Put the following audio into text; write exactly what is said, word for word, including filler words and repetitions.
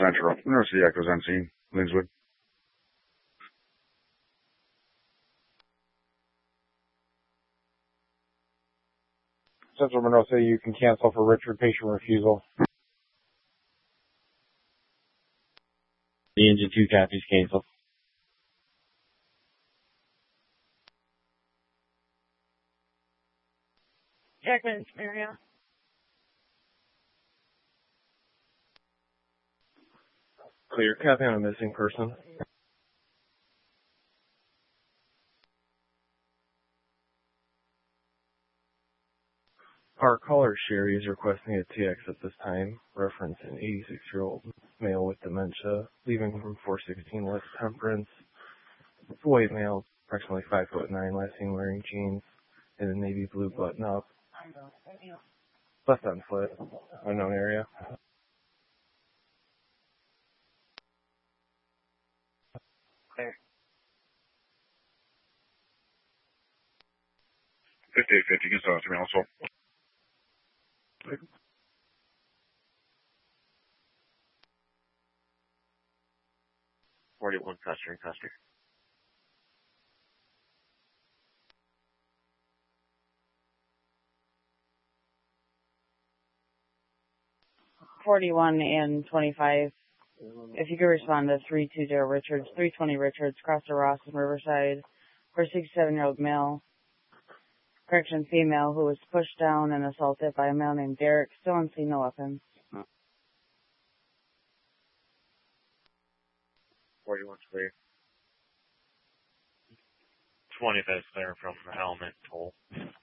Central. Monroe City Echoes on scene. Lindswood. Central Monroe City, you can cancel for Richard, patient refusal. The engine two copies cancel. Jackman, area. Clear. Copy on a missing person. Our caller Sherry is requesting a T X at this time. Reference an eighty-six-year-old male with dementia, leaving from four sixteen West Temperance. White male, approximately five foot nine, last seen wearing jeans and a navy blue button up. Left on foot, unknown area. Clear. fifty-eight fifty, you can start to me also. forty-one Custer and Custer. forty-one and twenty-five. If you could respond to three two zero Richards, three twenty Richards, Costa Ross in Riverside, for a sixty-seven-year-old male, correction, female, who was pushed down and assaulted by a male named Derek, still on scene, no weapons. forty-one's clear. twenty-five clear from the element toll.